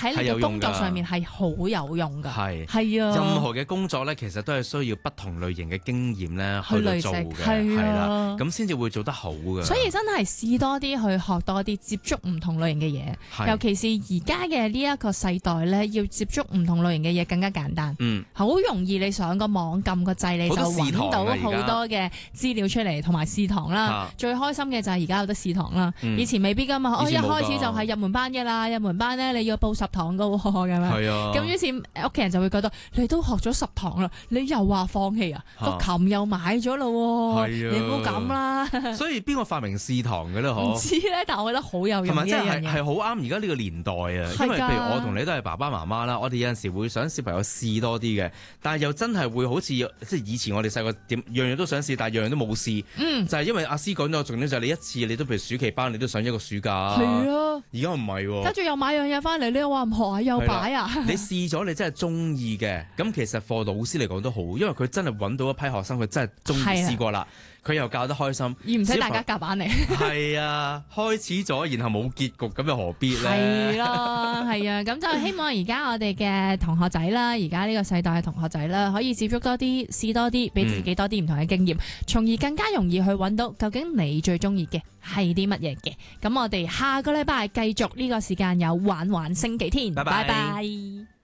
喺你嘅工作上面係好有用㗎。係啊， 任何嘅工作咧，其實都係需要不同類型嘅經驗咧去到做嘅，係啦，咁先至會做得好嘅。 所以真係試多啲，去學多啲，接觸唔同類型嘅嘢。尤其是而家嘅呢一個世代咧，要接觸唔同類型嘅嘢更加簡單。好容易你上個網撳個掣，你就揾到好多嘅資料出嚟，同埋試堂啦。最開心嘅就係而家有得試堂啦。以前未必噶嘛，一開始就係入門班嘅啦，入門班咧你要報10堂噶喎，咁樣。咁於是屋企人就會覺得你都學咗10堂啦，你又話放棄啊？個琴又買咗啦，你唔好咁啦。 所以邊個發明試堂嘅咧？唔知咧，但我覺得好有用。 同埋即係好啱而家呢個年代啊，因為譬如我同你都係爸爸媽媽啦，我哋有陣時會想小朋友試多啲嘅，但係又真係會好似即係以前我哋細個點樣樣都想試，但係樣樣都冇試。就係因為阿師講咗重點就係你一次你都譬如暑期班你都上一個暑假。係啊，而家唔係喎。跟住又買樣嘢翻嚟，你又話唔學啊，又擺啊。 你試咗你真係中意嘅，咁其實課老師嚟講都好，因為佢真係揾到一批學生，佢真係中意試過啦。佢又教得開心， 而唔使大家夾硬嚟。 係啊，開始咗，然後冇結局，咁又何必咧？ 係咯，係啊，咁就希望而家我哋嘅同學仔啦，而家呢個世代嘅同學仔啦，可以接觸多啲，試多啲，俾自己多啲唔同嘅經驗，從而更加容易去揾到究竟你最中意嘅係啲乜嘢嘅。咁我哋下個禮拜繼續呢個時間有玩玩星期天，拜拜。